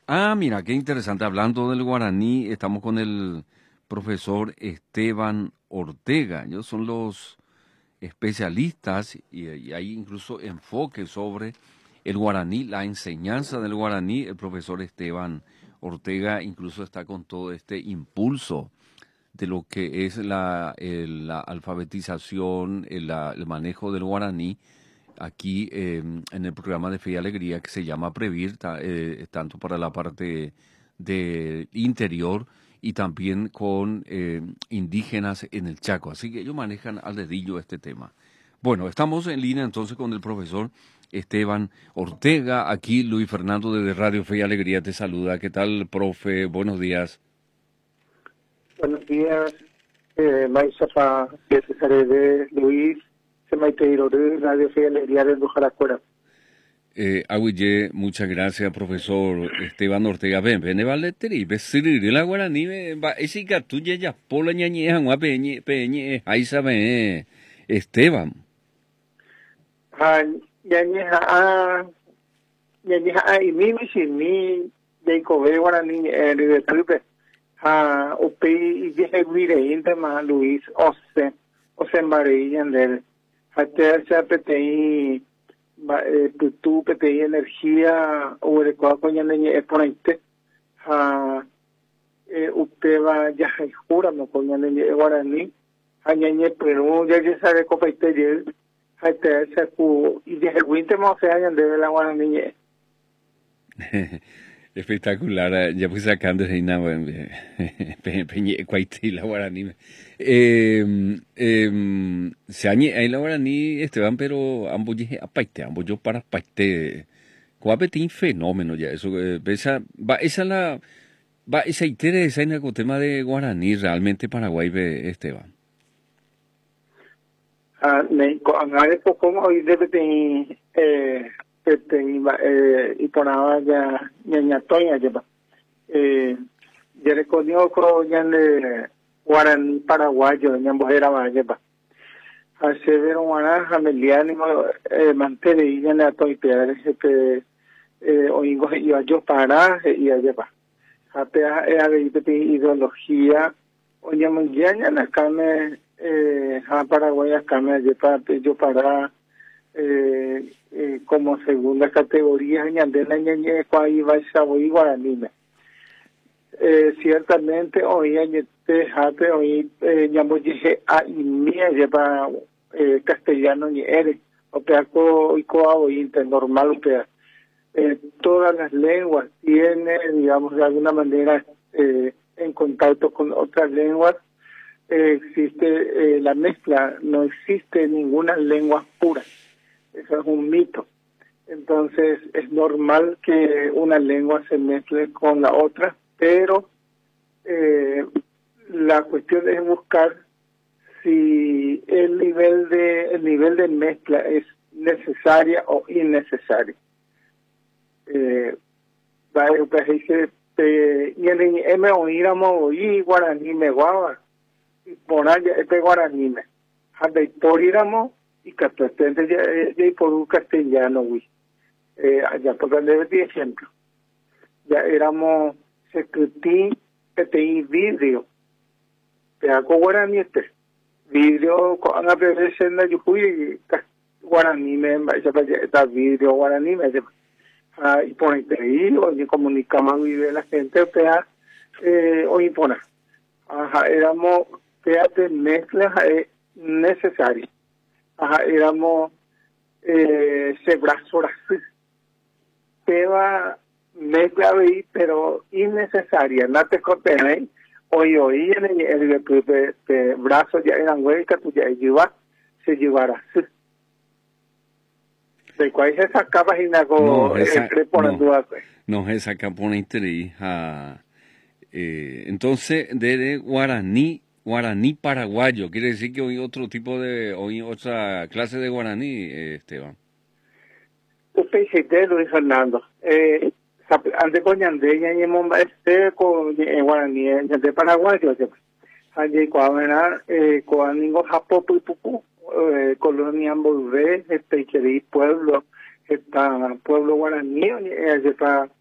Ah, mira, qué interesante. Hablando del guaraní, estamos con el profesor Esteban Ortega. Ellos son los especialistas y hay incluso enfoque sobre el guaraní, la enseñanza del guaraní. El profesor Esteban Ortega incluso está con todo este impulso de lo que es la alfabetización, el manejo del guaraní aquí en el programa de Fe y Alegría que se llama Previr, tanto para la parte de interior y también con indígenas en el Chaco. Así que ellos manejan al dedillo este tema. Bueno, estamos en línea entonces con el profesor Esteban Ortega. Aquí Luis Fernando de Radio Fe y Alegría te saluda. ¿Qué tal, profe? Buenos días. Buenos días, Maisapa, de Luis, Semaiteiro de Radio Fe y Alegría de Bujaracuera. Aguille, muchas gracias, profesor Esteban Ortega. Ven, vale, teri, besiri, la guaraní, ese tuya ya, pola ñañeja, peñe, ahí sabe, Esteban. Y mimi si mi de Kobe Guarani de Tripe, Upi y Vieje Guire, Intema, Luis, Ose Marillan del Hater PTI, tu PTI Energía, o de Coacoña de Exponente, Upeva ya jura, no coña de Guarani, Hañañe Perú, ya sabe Copaite, Hater Saku, y Vieje Wintema, o sea, de la Guarani. Espectacular, ya fui sacando ese peñe, cuaití, la guaraní. Se añe, ahí la guaraní, Esteban, pero ambos dije, apaite, ambos yo para apaite. Cuapetín fenómeno ya, eso, esa interesa en el tema de guaraní, realmente Paraguay, Esteban. Angare poco hoy debe tener y ponaba ya ñañatoña lleva ya recogió creo ya de guaraní paraguayo ñambojera va lleva hace ver un guaraja meliani mantere y ya le toy pedre que oingo iba yo para y lleva apea de ideología o ñamungiaña la came Paraguay acá me lleva yo para como segunda categoría ñandela ñañe cuai vai guaraní ciertamente hoy añete jate hoy ñambo dije a y mía lleva castellano ni eres o peaco y coa hoy normal o pea todas las lenguas tienen digamos de alguna manera en contacto con otras lenguas existe la mezcla, no existe ninguna lengua pura. Eso es un mito. Entonces es normal que una lengua se mezcle con la otra, pero la cuestión es buscar si el nivel de mezcla es necesaria o innecesaria. Y el me oíramos y guaraní me guava y poner este guaraní me anda y por iramos y que pretende ya por un castellano güey allá por donde de ejemplo ya éramos secretí PTI vidrio te hago guaraní este vidrio con la presencia en la yujuy guaraní me está vidrio guaraní me y ponete ahí o comunicamos y de la gente pea o impona éramos de mezclas necesarias éramos sebrazoras peba mezcla ahí pero innecesaria no te contene hoy en el brazo ya eran huecas tú ya se llevará de cuál se sacaba y no, esa capona interija. Entonces, de guaraní paraguayo, quiere decir que hoy hoy otra clase de guaraní, Esteban. UPCT Luis Fernando. Ante con Yandeña y Momba con guaraní, de paraguayo, allí con ningún japo pupu, colonia Bolvé, pueblo, pueblo guaraní,